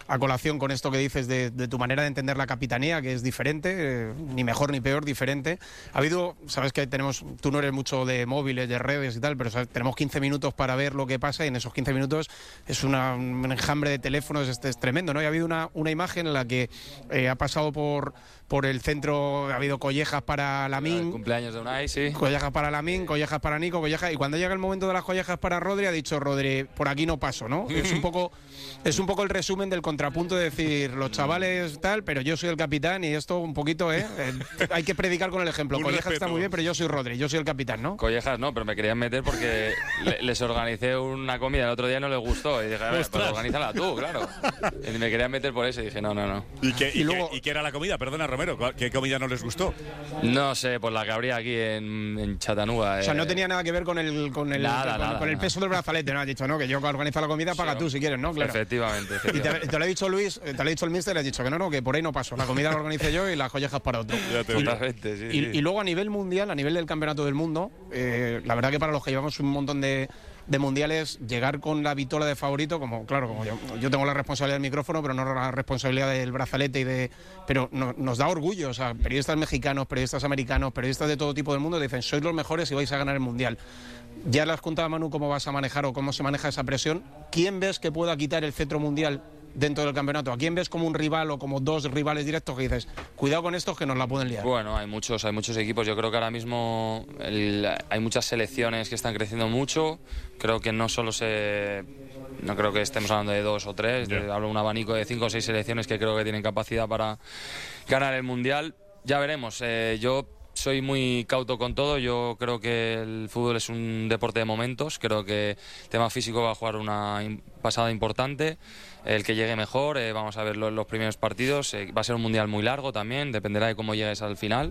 a colación con esto que dices de, de tu manera de entender la capitanía, que es diferente, eh, ni mejor ni peor, diferente. Ha habido, sabes que tenemos, tú no eres mucho de móviles, de redes y tal, pero ¿sabes? Tenemos quince minutos para ver lo que pasa y en esos quince minutos es una, un enjambre de teléfonos, este es tremendo, ¿no? Y ha habido una, una imagen en la que eh, ha pasado por, por el centro, ha habido collejas para Lamine. El cumpleaños de Unai, sí. Collejas para Lamine, collejas para Nico, collejas, y cuando llega el momento de las collejas para Rodri, ha dicho Rodri, por aquí no paso, ¿no? Es un poco, es un poco el resumen del contrapunto de decir, los chavales tal, pero yo soy el capitán y esto un poquito, ¿eh? eh hay que predicar con el ejemplo. Un Collejas respeto. Está muy bien, pero yo soy Rodri, yo soy el capitán, ¿no? Collejas no, pero me querían meter porque le, les organicé una comida el otro día y no les gustó. Y dije, a ver, pues organízala tú, claro. Y me querían meter por eso y dije, no, no, no. ¿Y qué, y, y, luego, qué, ¿y qué era la comida? Perdona, Romero, ¿qué comida no les gustó? No sé, pues la que habría aquí en, en Chattanooga. O sea, eh. no tenía nada que ver con el, con el, nada, con, nada, con el nada. peso del brazalete, ¿no? Has dicho, ¿no? Que yo organizo la comida, paga sí, tú si quieres, ¿no? Claro. Efectivamente, efectivamente. Y te, te lo ha dicho Luis, te lo ha dicho el míster, le has dicho que no, no, que por ahí no paso. La comida la organizo yo y las collejas para otro. Ya te Totalmente, sí, y, sí. y luego a nivel mundial, a nivel del campeonato del mundo, eh, la verdad que para los que llevamos un montón de, de mundiales, llegar con la vitola de favorito, como claro, como yo, yo tengo la responsabilidad del micrófono, pero no la responsabilidad del brazalete y de, pero no, nos da orgullo, o sea, periodistas mexicanos, periodistas americanos, periodistas de todo tipo del mundo dicen, sois los mejores y vais a ganar el mundial. Ya le has contado a Manu cómo vas a manejar o cómo se maneja esa presión. ¿Quién ves que pueda quitar el cetro mundial dentro del campeonato? ¿A quién ves como un rival o como dos rivales directos que dices, cuidado con estos que nos la pueden liar? Bueno, hay muchos, hay muchos equipos. Yo creo que ahora mismo el, hay muchas selecciones que están creciendo mucho. Creo que no solo se... No creo que estemos hablando de dos o tres. Yeah. De, hablo de un abanico de cinco o seis selecciones que creo que tienen capacidad para ganar el Mundial. Ya veremos. Eh, yo... Soy muy cauto con todo, yo creo que el fútbol es un deporte de momentos, creo que el tema físico va a jugar una pasada importante, el que llegue mejor, eh, vamos a ver los, los primeros partidos, eh, va a ser un mundial muy largo también, dependerá de cómo llegues al final,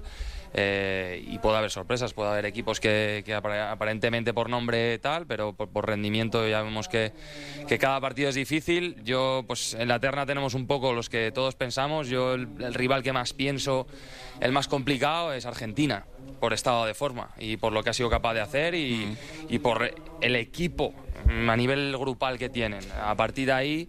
eh, y puede haber sorpresas, puede haber equipos que, que aparentemente por nombre tal, pero por, por rendimiento ya vemos que, que cada partido es difícil. Yo pues en la terna tenemos un poco los que todos pensamos, yo el, el rival que más pienso, el más complicado es Argentina, por estado de forma y por lo que ha sido capaz de hacer y, mm. y por el equipo a nivel grupal que tienen. A partir de ahí,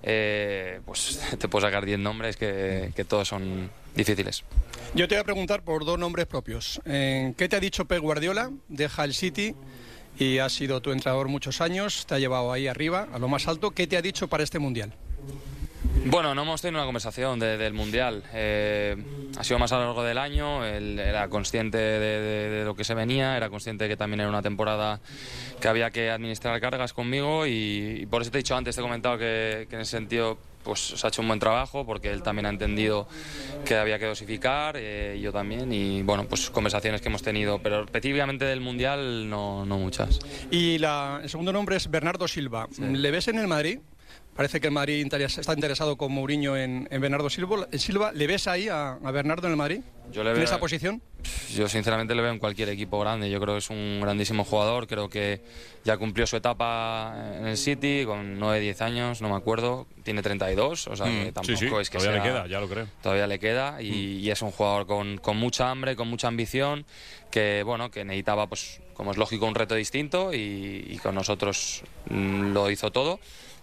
eh, pues te puedo sacar diez nombres que, que todos son difíciles. Yo te voy a preguntar por dos nombres propios. ¿Qué te ha dicho Pep Guardiola? Deja el City y has sido tu entrenador muchos años, te ha llevado ahí arriba, a lo más alto. ¿Qué te ha dicho para este Mundial? Bueno, no hemos tenido una conversación de, del Mundial. Eh, ha sido más a lo largo del año. Él era consciente de, de, de lo que se venía, era consciente de que también era una temporada que había que administrar cargas conmigo y, y por eso te he dicho antes, te he comentado que, que en ese sentido pues se ha hecho un buen trabajo porque él también ha entendido que había que dosificar, eh, yo también, y bueno, pues conversaciones que hemos tenido, pero específicamente del Mundial no, no muchas. Y la, el segundo nombre es Bernardo Silva. Sí. ¿Le ves en el Madrid? Parece que el Madrid está interesado con Mourinho en, en Bernardo Silva. ¿Le ves ahí a, a Bernardo en el Madrid? Yo le ¿En veo, esa posición? Yo sinceramente le veo en cualquier equipo grande. Yo creo que es un grandísimo jugador. Creo que ya cumplió su etapa en el City con nueve diez años, no me acuerdo. Tiene treinta y dos, o sea que tampoco sí, sí. es que todavía sea... le queda, ya lo creo. Todavía le queda y, mm. y es un jugador con, con mucha hambre, con mucha ambición, que bueno, que necesitaba, pues como es lógico, un reto distinto y, y con nosotros mm, lo hizo todo.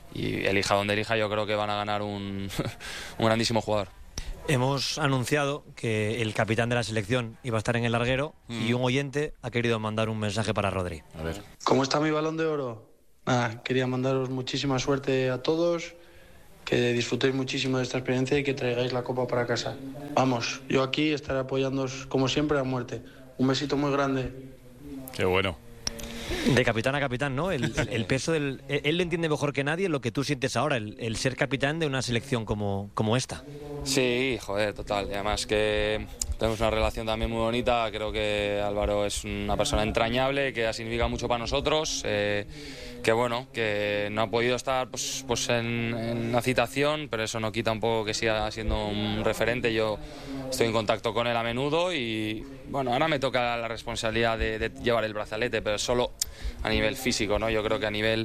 Y elija donde elija, yo creo que van a ganar un, un grandísimo jugador. Hemos anunciado que el capitán de la selección iba a estar en el larguero mm. y un oyente ha querido mandar un mensaje para Rodri. A ver. ¿Cómo está mi Balón de Oro? Nada, quería mandaros muchísima suerte a todos, que disfrutéis muchísimo de esta experiencia y que traigáis la copa para casa. Vamos, yo aquí estaré apoyándoos como siempre a muerte. Un besito muy grande. Qué bueno. De capitán a capitán, ¿no? El, el, el peso del... Él le entiende mejor que nadie lo que tú sientes ahora, el, el ser capitán de una selección como, como esta. Sí, joder, total. Y además que tenemos una relación también muy bonita. Creo que Álvaro es una persona entrañable, que ha significado mucho para nosotros. Eh, que bueno, que no ha podido estar pues, pues en, en la citación, pero eso no quita un poco que siga siendo un referente. Yo estoy en contacto con él a menudo y bueno, ahora me toca la responsabilidad de, de llevar el brazalete, pero solo a nivel físico, ¿no? Yo creo que a nivel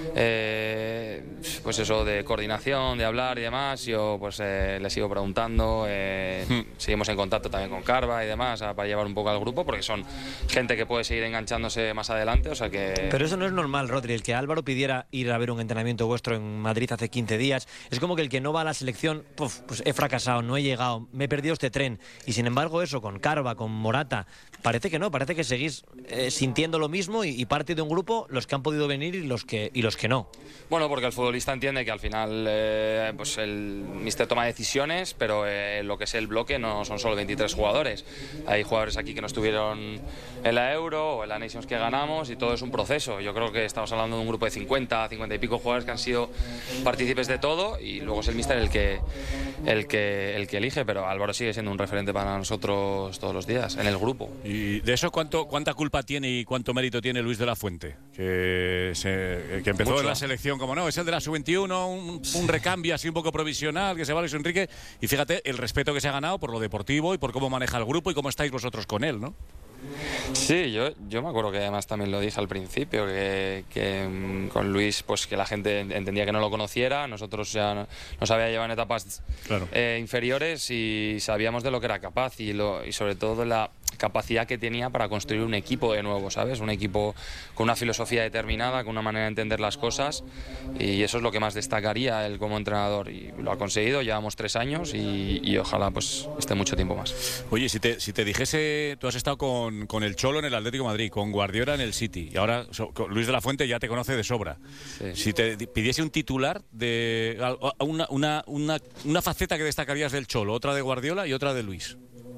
eh, pues eso de coordinación, de hablar y demás, yo pues eh, le sigo preguntando, eh, hmm. seguimos en contacto también con Carva y demás para llevar un poco al grupo, porque son gente que puede seguir enganchándose más adelante, o sea que... Pero eso no es normal, Rodri. el que Álvaro pidiera ir a ver un entrenamiento vuestro en Madrid hace quince días, es como que el que no va a la selección, puf, pues he fracasado, no he llegado, me he perdido este tren. Y sin embargo eso, con Carva, con Morata, parece que no, parece que seguís eh, sintiendo lo mismo y, y parte de un grupo los que han podido venir y los que, y los que no. Bueno, porque el futbolista entiende que al final eh, pues el míster toma decisiones, pero eh, lo que es el bloque no son solo veintitrés jugadores. Hay jugadores aquí que no estuvieron en la Euro o en la Nations que ganamos y todo es un proceso. Yo creo que estamos hablando de un grupo de cincuenta, cincuenta y pico jugadores que han sido partícipes de todo y luego es el míster el que, el que, el que elige, pero Álvaro sigue siendo un referente para nosotros todos los días, en el grupo. ¿Y de eso cuánto, cuánta culpa tiene y cuánto mérito tiene Luis de la Fuente? Que, se, que empezó Mucho. en la selección, como no, es el de la sub veintiuno, un, un recambio así un poco provisional, que se va Luis Enrique, y fíjate el respeto que se ha ganado por lo deportivo y por cómo maneja el grupo y cómo estáis vosotros con él, ¿no? Sí, yo, yo me acuerdo que además también lo dije al principio, que, que mm, con Luis pues que la gente entendía que no lo conociera, nosotros ya no- nos había llevado en etapas Claro. eh, inferiores y sabíamos de lo que era capaz y, lo, y sobre todo de la capacidad que tenía para construir un equipo de nuevo, ¿sabes? Un equipo con una filosofía determinada, con una manera de entender las cosas y eso es lo que más destacaría él como entrenador y lo ha conseguido, llevamos tres años y, y ojalá pues esté mucho tiempo más. Oye, si te, si te dijese, tú has estado con, con el Cholo en el Atlético de Madrid, con Guardiola en el City, y ahora so- con Luis de la Fuente ya te conoce de sobra. Si te di- pidiese un titular de a- a- una, una, una, una faceta que destacarías del Cholo, otra de Guardiola y otra de Luis.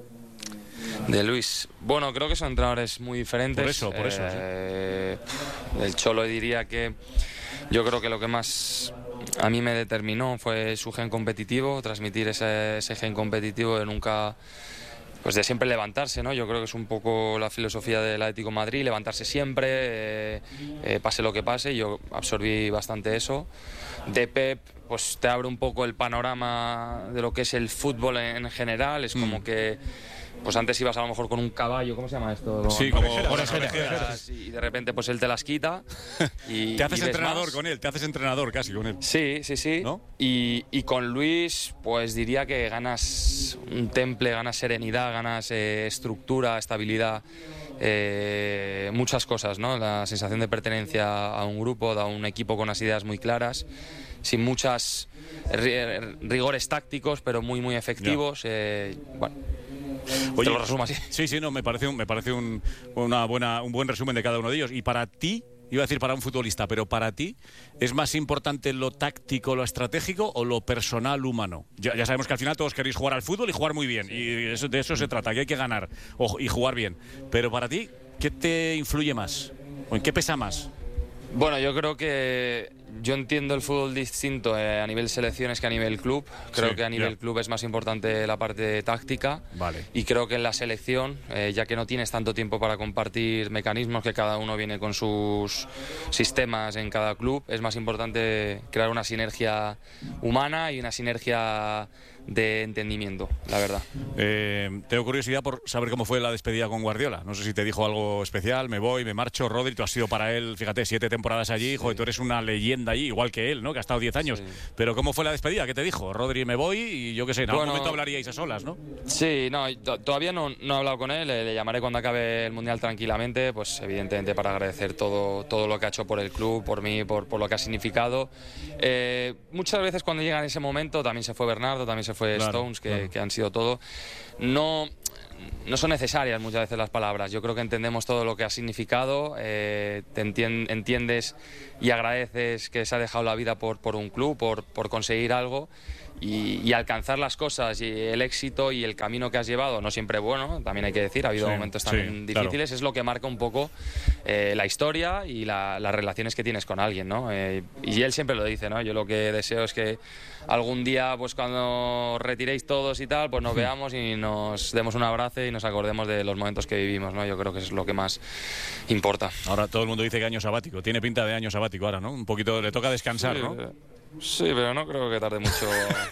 De Luis. Bueno, creo que son entrenadores muy diferentes. Por eso, por eso, Eh, El Cholo diría que yo creo que lo que más a mí me determinó fue su gen competitivo, transmitir ese, ese gen competitivo de nunca, pues de siempre levantarse, ¿no? Yo creo que es un poco la filosofía del Atlético de Madrid, levantarse siempre, eh, eh, pase lo que pase. Yo absorbí bastante eso. De Pep, pues te abre un poco el panorama de lo que es el fútbol en, en general. Es como que pues antes ibas a lo mejor con un caballo, ¿cómo se llama esto? Sí, Con como orejeras, orejeras. orejeras, y de repente pues él te las quita y Te haces y ves entrenador más. con él, te haces entrenador casi con él. Sí, sí, sí. Y, y con Luis, pues diría que ganas un temple, ganas serenidad, ganas eh, estructura, estabilidad, eh, muchas cosas, ¿no? La sensación de pertenencia a un grupo, a un equipo con unas ideas muy claras, sin muchas ri- rigores tácticos, pero muy, muy efectivos. Eh, bueno. Oye, Te lo resumo así. Sí, sí, no, me parece, un, me parece un, una buena, un buen resumen de cada uno de ellos. Y para ti, iba a decir para un futbolista, pero para ti, ¿es más importante lo táctico, lo estratégico o lo personal, humano? Ya, ya sabemos que al final todos queréis jugar al fútbol y jugar muy bien. Y eso, de eso se trata, que hay que ganar o- y jugar bien. Pero para ti, ¿qué te influye más? ¿O en qué pesa más? Bueno, yo creo que yo entiendo el fútbol distinto eh, a nivel selecciones que a nivel club. Creo Sí, que a nivel ya. club es más importante la parte táctica. Vale. Y creo que en la selección, eh, ya que no tienes tanto tiempo para compartir mecanismos, que cada uno viene con sus sistemas en cada club, es más importante crear una sinergia humana y una sinergia de entendimiento, la verdad. Eh, tengo curiosidad por saber cómo fue la despedida con Guardiola. No sé si te dijo algo especial, me voy, me marcho. Rodri, tú has sido para él, fíjate, siete temporadas allí, joder, tú eres una leyenda allí, igual que él, ¿no? Que ha estado diez años. Pero ¿cómo fue la despedida? ¿Qué te dijo? Rodri, me voy y yo qué sé, en algún Bueno, momento hablaríais a solas, ¿no? Sí, no, to- todavía no, no he hablado con él, le, le llamaré cuando acabe el Mundial tranquilamente, pues evidentemente para agradecer todo, todo lo que ha hecho por el club, por mí, por, por lo que ha significado. Eh, muchas veces cuando llega en ese momento, también se fue Bernardo, también se fue Claro, Stones, que, claro. que han sido todo, no... No son necesarias muchas veces las palabras. Yo creo que entendemos todo lo que ha significado, eh, te entien- entiendes y agradeces que se ha dejado la vida por, por un club, por, por conseguir algo y, y alcanzar las cosas y el éxito y el camino que has llevado, no siempre bueno, también hay que decir, ha habido Sí, momentos sí, también claro. difíciles, es lo que marca un poco eh, la historia y la- las relaciones que tienes con alguien, ¿no? Eh, y él siempre lo dice, ¿no? Yo lo que deseo es que algún día, pues cuando os retiréis todos y tal, pues nos veamos y nos demos un abrazo y nos acordemos de los momentos que vivimos, ¿no? Yo creo que eso es lo que más importa. Ahora todo el mundo dice que año sabático. Tiene pinta de año sabático ahora, ¿no? Un poquito le toca descansar, Sí, ¿no? eh, Sí, pero no creo que tarde mucho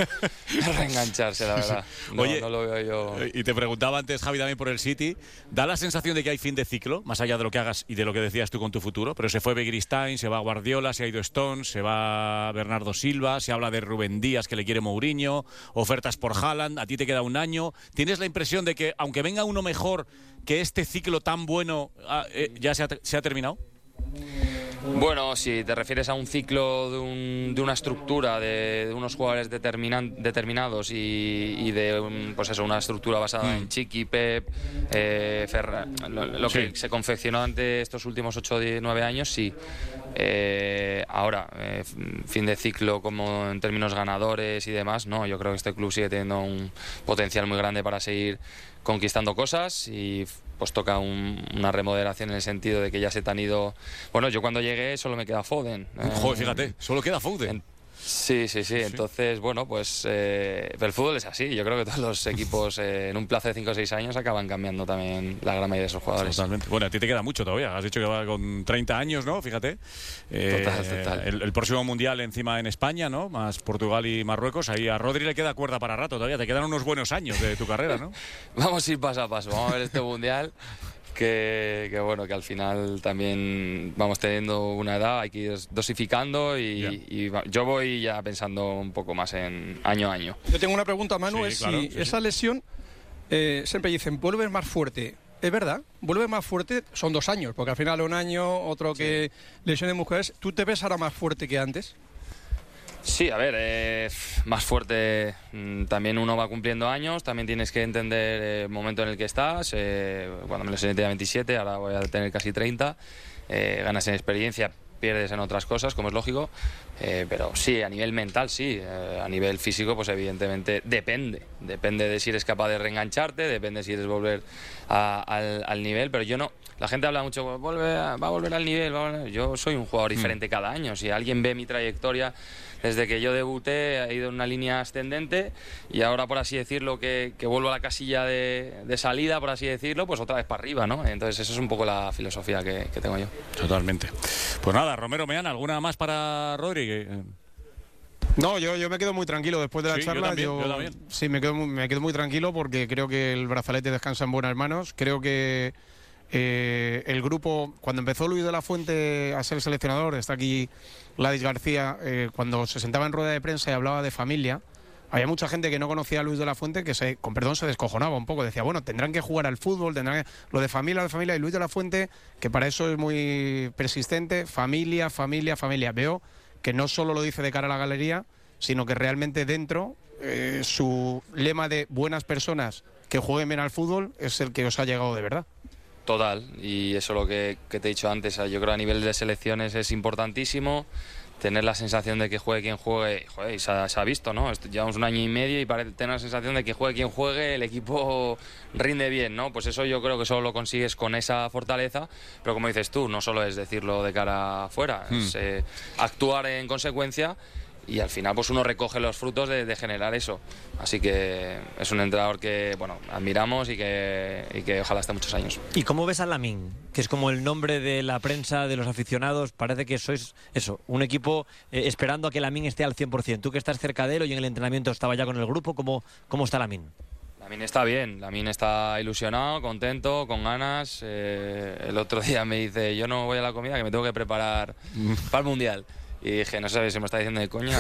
en reengancharse, la verdad. No, Oye, no lo veo yo. Eh, Y te preguntaba antes, Javi, también por el City. ¿Da la sensación de que hay fin de ciclo, más allá de lo que hagas y de lo que decías tú con tu futuro? Pero se fue Begiristain, se va Guardiola, se ha ido Stones, se va Bernardo Silva, se habla de Rubén Díaz, que le quiere Mourinho, ofertas por Haaland, a ti te queda un año. ¿Tienes la impresión de que, aunque venga uno mejor, que este ciclo tan bueno ah, eh, ya se ha, se ha terminado? Bueno, si te refieres a un ciclo de, un, de una estructura, de, de unos jugadores determinan, determinados y, y de un, pues eso, una estructura basada mm. en Chiqui, Pep, eh, Ferran, lo, lo sí. que se confeccionó ante estos últimos ocho o nueve años, sí. Eh, ahora, eh, fin de ciclo como en términos ganadores y demás, no, yo creo que este club sigue teniendo un potencial muy grande para seguir conquistando cosas y pues toca un, una remodelación en el sentido de que ya se te han ido... Bueno, yo cuando llegué solo me queda Foden. Joder, fíjate, solo queda Foden. En, Sí, sí, sí, sí. Entonces, bueno, pues eh, el fútbol es así. Yo creo que todos los equipos eh, en un plazo de cinco o seis años acaban cambiando también la gran mayoría de esos jugadores. Totalmente. Bueno, a ti te queda mucho todavía. Has dicho que va con treinta años, ¿no? Fíjate. Eh, total, total. El, el próximo Mundial encima en España, ¿no? Más Portugal y Marruecos. Ahí a Rodri le queda cuerda para rato todavía. Te quedan unos buenos años de tu carrera, ¿no? Vamos a ir paso a paso. Vamos a ver este Mundial. Que, que bueno, que al final también vamos teniendo una edad, hay que ir dosificando y, yeah. y yo voy ya pensando un poco más en año a año. Yo tengo una pregunta, Manu, sí, es claro, si sí, esa sí. lesión, eh, siempre dicen, vuelve más fuerte. Es verdad, vuelve más fuerte, son dos años, porque al final un año, otro sí. que lesión de mujeres. ¿Tú te ves ahora más fuerte que antes? Sí, a ver, eh, más fuerte, también uno va cumpliendo años, también tienes que entender el momento en el que estás, eh, cuando me lesioné tenía veintisiete, ahora voy a tener casi treinta, eh, ganas en experiencia, pierdes en otras cosas, como es lógico, eh, pero sí, a nivel mental sí, eh, a nivel físico pues evidentemente depende, depende de si eres capaz de reengancharte, depende si eres volver a, al, al nivel, pero yo no, la gente habla mucho, vuelve a, va a volver al nivel, va a volver. Yo soy un jugador diferente mm. cada año, si alguien ve mi trayectoria, desde que yo debuté ha ido en una línea ascendente y ahora, por así decirlo, que, que vuelvo a la casilla de, de salida, por así decirlo, pues otra vez para arriba, ¿no? Entonces esa es un poco la filosofía que, que tengo yo. Totalmente. Pues nada, Romero Meana, ¿alguna más para Rodri? No, yo, yo me quedo muy tranquilo después de la sí, charla. Yo también, yo, yo también. Sí, me quedo, me quedo muy tranquilo porque creo que el brazalete descansa en buenas manos. Creo que eh, el grupo, cuando empezó Luis de la Fuente a ser seleccionador, está aquí Ladis García, eh, cuando se sentaba en rueda de prensa y hablaba de familia, había mucha gente que no conocía a Luis de la Fuente que, se, con perdón, se descojonaba un poco. Decía, bueno, tendrán que jugar al fútbol, tendrán que... Lo de familia, lo de familia. Y Luis de la Fuente, que para eso es muy persistente, familia, familia, familia. Veo que no solo lo dice de cara a la galería, sino que realmente dentro eh, su lema de buenas personas que jueguen bien al fútbol es el que os ha llegado de verdad. Total, y eso lo que, que te he dicho antes, yo creo que a nivel de selecciones es importantísimo tener la sensación de que juegue quien juegue, joder, y se ha, se ha visto, ¿no? Llevamos un año y medio y parece tener la sensación de que juegue quien juegue, el equipo rinde bien, ¿no? Pues eso yo creo que solo lo consigues con esa fortaleza, pero como dices tú, no solo es decirlo de cara afuera, hmm. es eh, actuar en consecuencia. Y al final pues uno recoge los frutos de, de generar eso. Así que es un entrenador que, bueno, admiramos y que, y que ojalá esté muchos años. ¿Y cómo ves a Lamine? Que es como el nombre de la prensa, de los aficionados. Parece que sois, eso, un equipo eh, esperando a que Lamine esté al cien por cien. Tú que estás cerca de él y en el entrenamiento estaba ya con el grupo, ¿cómo, cómo está Lamine? Lamine está bien, Lamine está ilusionado, contento, con ganas. Eh, el otro día me dice, yo no voy a la comida, que me tengo que preparar para el Mundial. Y dije, no sé si me está diciendo de coña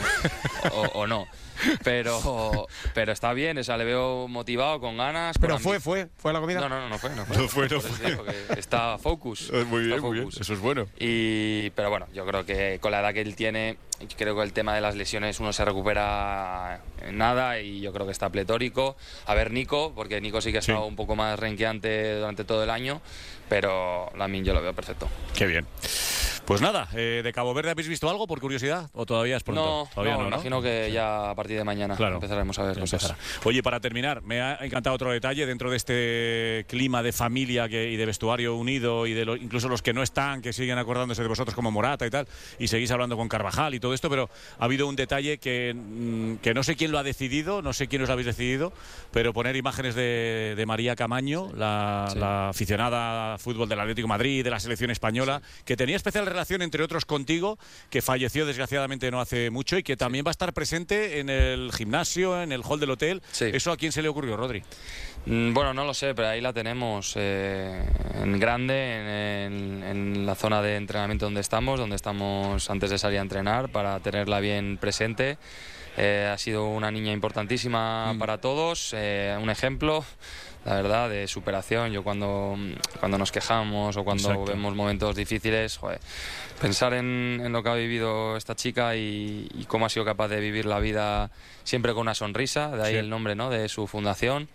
o, o, o no. Pero, pero está bien, o sea, le veo motivado, con ganas. Pero con fue, fue, fue a la comida. No, no, no, no fue. No fue, no fue, no fue. Digo que está focus. Muy bien, está muy bien, eso es bueno. Y, pero bueno, yo creo que con la edad que él tiene, creo que el tema de las lesiones uno se recupera en nada y yo creo que está pletórico. A ver Nico, porque Nico sí que ha estado sí. un poco más renqueante durante todo el año, pero Lamine yo lo veo perfecto. Qué bien. Pues nada, eh, ¿de Cabo Verde habéis visto algo por curiosidad? ¿O todavía es pronto? No, todavía no, no, imagino ¿no? que ya a partir de mañana claro. empezaremos a ver cosas. Empezará. Oye, para terminar, me ha encantado otro detalle dentro de este clima de familia que, y de vestuario unido y de lo, incluso los que no están, que siguen acordándose de vosotros como Morata y tal, y seguís hablando con Carvajal y todo esto, pero ha habido un detalle que, que no sé quién lo ha decidido, no sé quién os lo habéis decidido, pero poner imágenes de, de María Camaño, la, sí. la aficionada al fútbol del Atlético de Madrid, de la selección española, sí. que tenía especial relación, entre otros, con contigo, que falleció desgraciadamente no hace mucho y que también va a estar presente en el gimnasio, en el hall del hotel. Sí. ¿Eso a quién se le ocurrió, Rodri? Bueno, no lo sé, pero ahí la tenemos eh, en grande, en, en, en la zona de entrenamiento donde estamos, donde estamos antes de salir a entrenar, para tenerla bien presente. Eh, ha sido una niña importantísima mm. para todos, eh, un ejemplo la verdad, de superación. Yo cuando, cuando nos quejamos o cuando Exacto. vemos momentos difíciles, joder, pensar en, en lo que ha vivido esta chica y, y cómo ha sido capaz de vivir la vida siempre con una sonrisa, de ahí Sí. el nombre, ¿no?, de su fundación.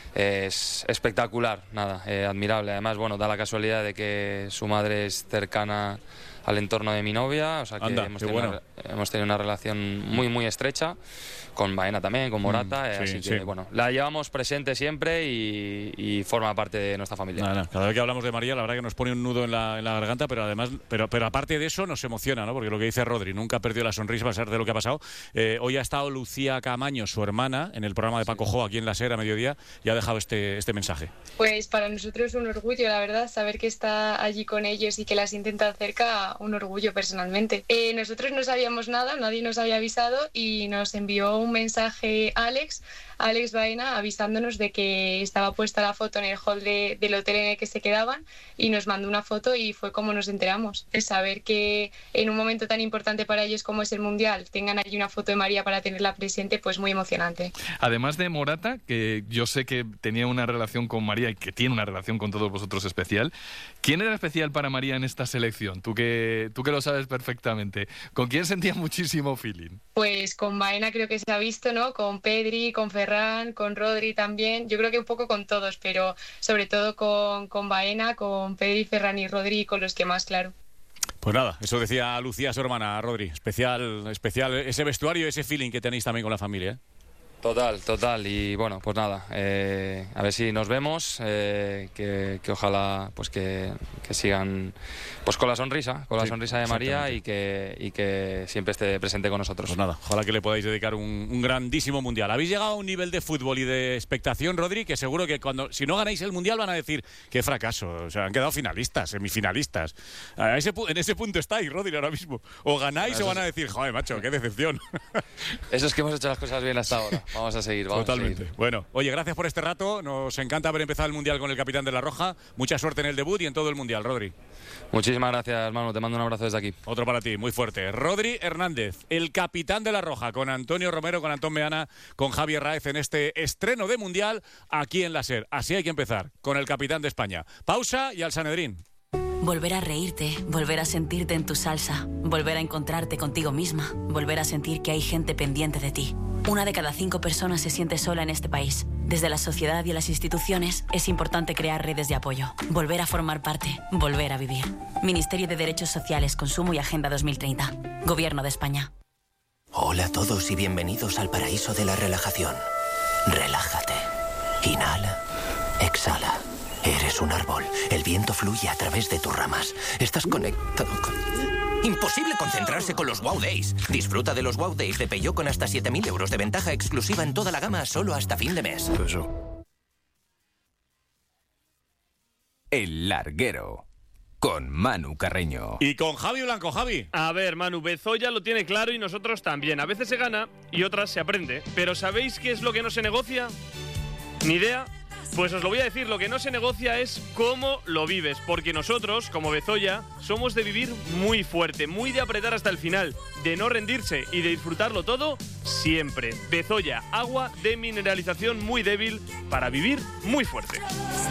Es espectacular, nada, eh, admirable. Además, bueno, da la casualidad de que su madre es cercana al entorno de mi novia, o sea que Anda, hemos, qué tenido bueno. una, hemos tenido una relación muy muy estrecha, con Baena también, con Morata, Mm, eh, sí, así que sí. bueno, la llevamos presente siempre y, y forma parte de nuestra familia. Nada, nada. Cada vez que hablamos de María, la verdad que nos pone un nudo en la, en la garganta, pero además, pero, pero aparte de eso nos emociona, ¿no? Porque lo que dice Rodri, nunca perdió la sonrisa a pesar de lo que ha pasado. Eh, hoy ha estado Lucía Camaño, su hermana, en el programa de Paco Jo, aquí en La Ser, a mediodía, y ha dejado este, este mensaje. Pues para nosotros es un orgullo, la verdad, saber que está allí con ellos y que las intenta cerca, un orgullo personalmente. Eh, nosotros no sabíamos nada, nadie nos había avisado y nos envió un mensaje Alex, Alex Baena, avisándonos de que estaba puesta la foto en el hall de, del hotel en el que se quedaban y nos mandó una foto y fue como nos enteramos. El saber que en un momento tan importante para ellos como es el Mundial tengan allí una foto de María para tenerla presente, pues muy emocionante. Además de Morata, que yo sé que tenía una relación con María y que tiene una relación con todos vosotros especial, ¿quién era especial para María en esta selección? Tú que, tú que lo sabes perfectamente. ¿Con quién sentía muchísimo feeling? Pues con Baena creo que se ha visto, ¿no? Con Pedri, con Ferran, con Rodri también. Yo creo que un poco con todos, pero sobre todo con, con Baena, con Pedri, Ferran y Rodri, con los que más, claro. Pues nada, eso decía Lucía, su hermana, Rodri. Especial, especial ese vestuario, ese feeling que tenéis también con la familia, ¿eh? Total, total. Y bueno, pues nada, eh, a ver si nos vemos, eh, que, que ojalá pues que, que sigan pues con la sonrisa, con la Sí, sonrisa de María exactamente. y que, y que siempre esté presente con nosotros. Pues nada, ojalá que le podáis dedicar un, un grandísimo mundial. Habéis llegado a un nivel de fútbol y de expectación, Rodri, que seguro que cuando si no ganáis el mundial van a decir qué fracaso. O sea, han quedado finalistas, semifinalistas. A ese, pu- en ese punto estáis, Rodri, ahora mismo. O ganáis Eso o van es- a decir, joder, macho, qué decepción. Eso es que hemos hecho las cosas bien hasta ahora. Vamos a seguir, vamos Totalmente. a seguir. Bueno, oye, gracias por este rato. Nos encanta haber empezado el mundial con el capitán de la Roja. Mucha suerte en el debut y en todo el mundial, Rodri. Muchísimas gracias, hermano. Te mando un abrazo desde aquí. Otro para ti, muy fuerte. Rodri Hernández, el capitán de la Roja, con Antonio Romero, con Antón Meana, con Javier Raez en este estreno de mundial aquí en La Ser. Así hay que empezar, con el capitán de España. Pausa y al Sanedrín. Volver a reírte, volver a sentirte en tu salsa, volver a encontrarte contigo misma, volver a sentir que hay gente pendiente de ti. Una de cada cinco personas se siente sola en este país. Desde la sociedad y las instituciones es importante crear redes de apoyo, volver a formar parte, volver a vivir. Ministerio de Derechos Sociales, Consumo y Agenda dos mil treinta. Gobierno de España. Hola a todos y bienvenidos al paraíso de la relajación. Relájate. Inhala. Exhala. Eres un árbol. El viento fluye a través de tus ramas. Estás conectado con... Imposible concentrarse con los Wow Days. Disfruta de los Wow Days de Peugeot con hasta siete mil euros de ventaja exclusiva en toda la gama solo hasta fin de mes. El Larguero, con Manu Carreño. Y con Javi Blanco, Javi. A ver, Manu, Bezoya lo tiene claro y nosotros también. A veces se gana y otras se aprende. Pero ¿sabéis qué es lo que no se negocia? ¿Ni idea? Pues os lo voy a decir, lo que no se negocia es cómo lo vives, porque nosotros, como Bezoya, somos de vivir muy fuerte, muy de apretar hasta el final, de no rendirse y de disfrutarlo todo siempre. Bezoya, agua de mineralización muy débil para vivir muy fuerte.